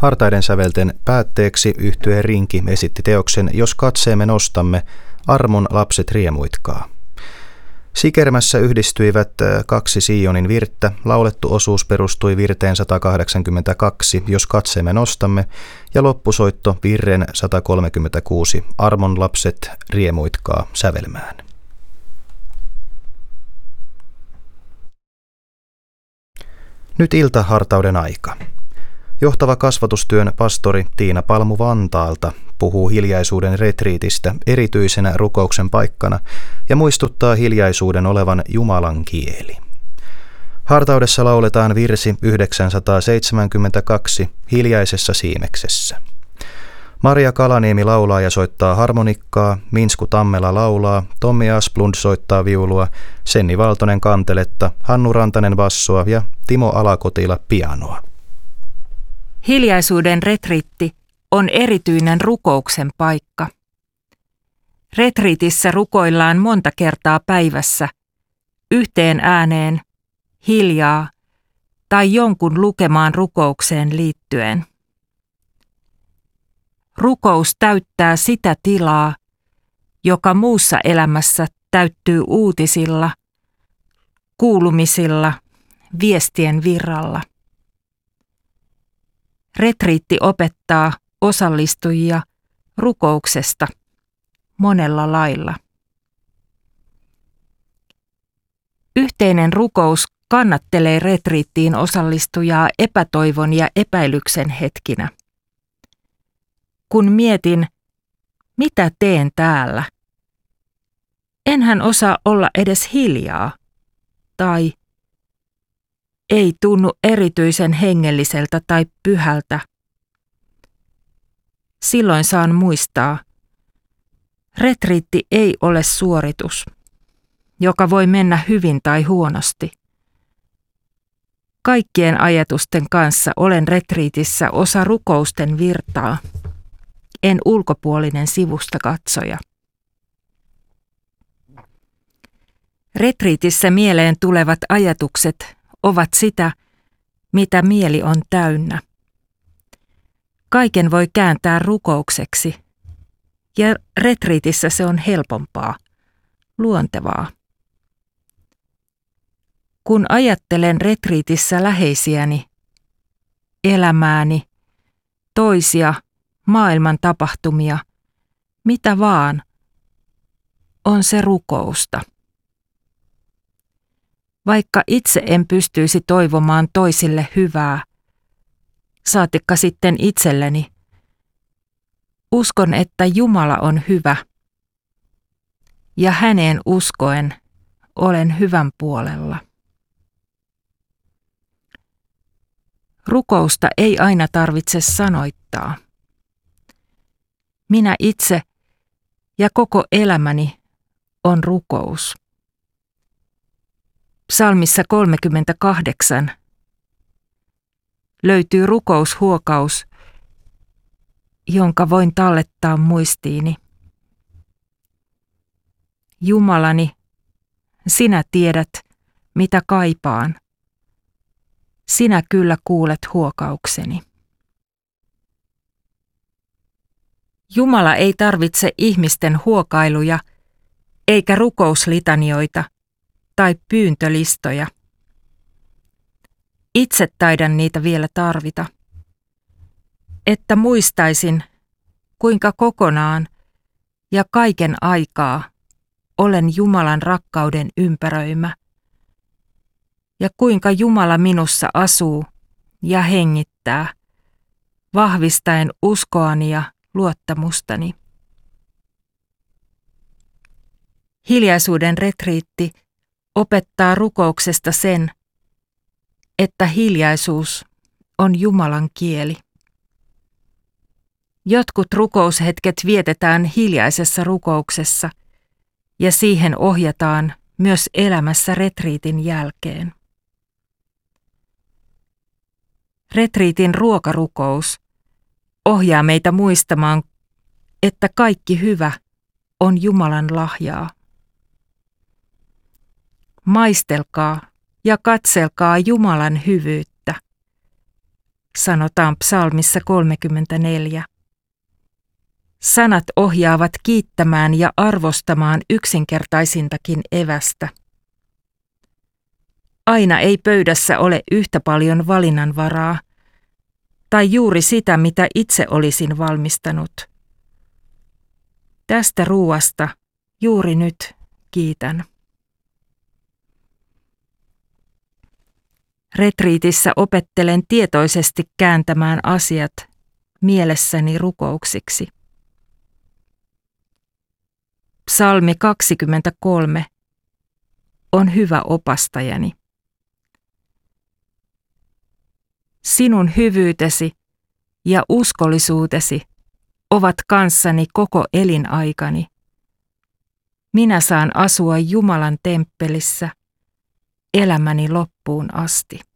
Hartaiden sävelten päätteeksi yhtye Rinki esitti teoksen Jos katseemme nostamme, armon lapset riemuitkaa. Sikermässä yhdistyivät 2 Sionin virttä, laulettu osuus perustui virteen 182, Jos katseemme nostamme, ja loppusoitto virren 136, Armon lapset riemuitkaa sävelmään. Nyt iltahartauden aika. Johtava kasvatustyön pastori Tiina Palmu Vantaalta puhuu hiljaisuuden retriitistä erityisenä rukouksen paikkana ja muistuttaa hiljaisuuden olevan Jumalan kieli. Hartaudessa lauletaan virsi 972 Hiljaisessa siimeksessä. Maria Kalaniemi laulaa ja soittaa harmonikkaa, Minsku Tammela laulaa, Tommi Asplund soittaa viulua, Senni Valtonen kanteletta, Hannu Rantanen bassoa ja Timo Alakotila pianoa. Hiljaisuuden retriitti on erityinen rukouksen paikka. Retriitissä rukoillaan monta kertaa päivässä, yhteen ääneen, hiljaa tai jonkun lukemaan rukoukseen liittyen. Rukous täyttää sitä tilaa, joka muussa elämässä täyttyy uutisilla, kuulumisilla, viestien virralla. Retriitti opettaa osallistujia rukouksesta monella lailla. Yhteinen rukous kannattelee retriittiin osallistujaa epätoivon ja epäilyksen hetkinä. Kun mietin, mitä teen täällä, enhän osaa olla edes hiljaa, tai ei tunnu erityisen hengelliseltä tai pyhältä. Silloin saan muistaa, retriitti ei ole suoritus, joka voi mennä hyvin tai huonosti. Kaikkien ajatusten kanssa olen retriitissä osa rukousten virtaa, en ulkopuolinen sivusta katsoja. Retriitissä mieleen tulevat ajatukset ovat sitä, mitä mieli on täynnä. Kaiken voi kääntää rukoukseksi, ja retriitissä se on helpompaa, luontevaa. Kun ajattelen retriitissä läheisiäni, elämääni, toisia, maailman tapahtumia, mitä vaan, on se rukousta. Vaikka itse en pystyisi toivomaan toisille hyvää, saatikka sitten itselleni, uskon, että Jumala on hyvä, ja häneen uskoen olen hyvän puolella. Rukousta ei aina tarvitse sanoittaa. Minä itse ja koko elämäni on rukous. Psalmissa 38 löytyy rukoushuokaus, jonka voin tallettaa muistiini. Jumalani, sinä tiedät, mitä kaipaan. Sinä kyllä kuulet huokaukseni. Jumala ei tarvitse ihmisten huokailuja eikä rukouslitanioita tai pyyntölistoja. Itse taidan niitä vielä tarvita, että muistaisin, kuinka kokonaan ja kaiken aikaa olen Jumalan rakkauden ympäröimä ja kuinka Jumala minussa asuu ja hengittää, vahvistaen uskoani ja luottamustani. Hiljaisuuden retriitti opettaa rukouksesta sen, että hiljaisuus on Jumalan kieli. Jotkut rukoushetket vietetään hiljaisessa rukouksessa ja siihen ohjataan myös elämässä retriitin jälkeen. Retriitin ruokarukous ohjaa meitä muistamaan, että kaikki hyvä on Jumalan lahjaa. Maistelkaa ja katselkaa Jumalan hyvyyttä. sanotaan psalmissa 34. Sanat ohjaavat kiittämään ja arvostamaan yksinkertaisintakin evästä. Aina ei pöydässä ole yhtä paljon valinnanvaraa, tai juuri sitä, mitä itse olisin valmistanut. Tästä ruuasta juuri nyt kiitän. Retriitissä opettelen tietoisesti kääntämään asiat mielessäni rukouksiksi. Psalmi 23 on hyvä opastajani. Sinun hyvyytesi ja uskollisuutesi ovat kanssani koko elinaikani. Minä saan asua Jumalan temppelissä elämäni loppuun asti.